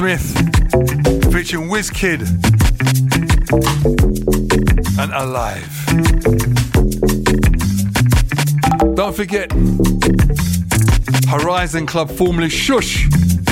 Smith featuring Wizkid and Alive. Don't forget Horizon Club, formerly Shush,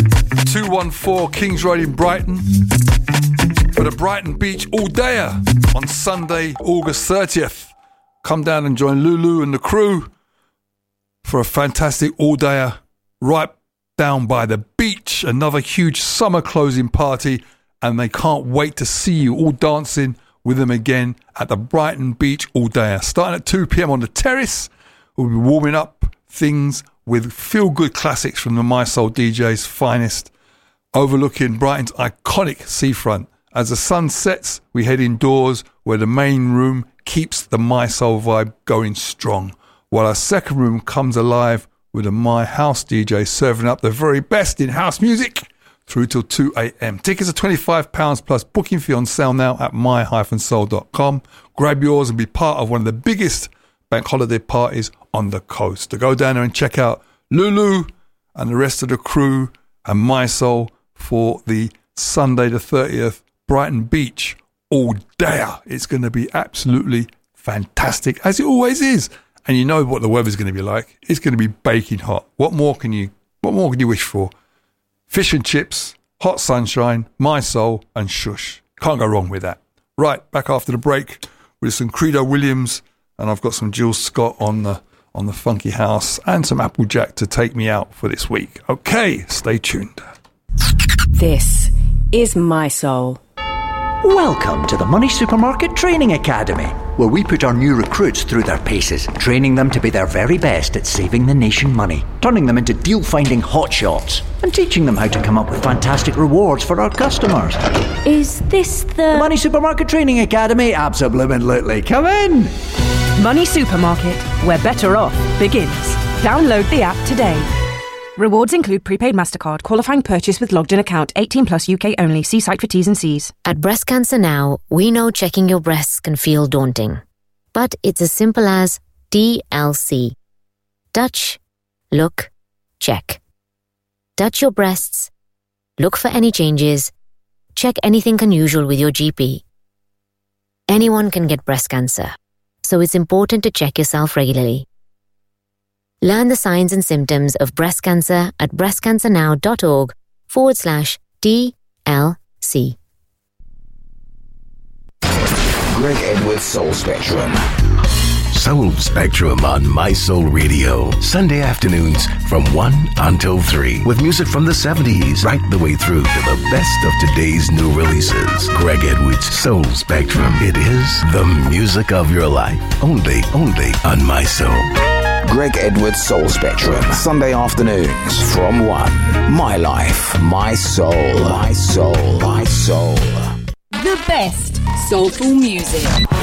214 Kings Road in Brighton, for the Brighton Beach all-dayer on Sunday, August 30th. Come down and join Lulu and the crew for a fantastic all-dayer right down by the beach. Another huge summer closing party, and they can't wait to see you all dancing with them again at the Brighton Beach all-dayer. Starting at 2 p.m. on the terrace, we'll be warming up things with feel-good classics from the My Soul DJ's finest, overlooking Brighton's iconic seafront. As the sun sets, we head indoors where the main room keeps the My Soul vibe going strong, while our second room comes alive with a My House DJ serving up the very best in house music through till 2 a.m. Tickets are £25 plus booking fee on sale now at my-soul.com. Grab yours and be part of one of the biggest bank holiday parties on the coast. To go down there and check out Lulu and the rest of the crew and My Soul for the Sunday the 30th Brighton Beach all-dayer. It's going to be absolutely fantastic, as it always is. And you know what the weather's going to be like. It's going to be baking hot. What more can you wish for? Fish and chips, hot sunshine, My Soul and Shush. Can't go wrong with that. Right, back after the break with some Credo Williams, and I've got some Jill Scott on the Funky House and some Applejack to take me out for this week. Okay, stay tuned. This is My Soul. Welcome to the Money Supermarket Training Academy, where we put our new recruits through their paces, training them to be their very best at saving the nation money, turning them into deal-finding hotshots, and teaching them how to come up with fantastic rewards for our customers. Is this the Money Supermarket Training Academy? Absolutely. Come in! Money Supermarket, where better off begins. Download the app today. Rewards include prepaid MasterCard, qualifying purchase with logged-in account, 18 plus UK only. See site for T's and C's. At Breast Cancer Now, we know checking your breasts can feel daunting. But it's as simple as DLC. Touch, look, check. Touch your breasts, look for any changes, check anything unusual with your GP. Anyone can get breast cancer, so it's important to check yourself regularly. Learn the signs and symptoms of breast cancer at breastcancernow.org/DLC. Greg Edwards Soul Spectrum. Soul Spectrum on My Soul Radio. Sunday afternoons from 1 until 3. With music from the 70s right the way through to the best of today's new releases. Greg Edwards Soul Spectrum. It is the music of your life. Only on My Soul. Greg Edwards Soul Spectrum. Sunday afternoons from 1. My life, my soul. My soul, my soul. The best soulful music.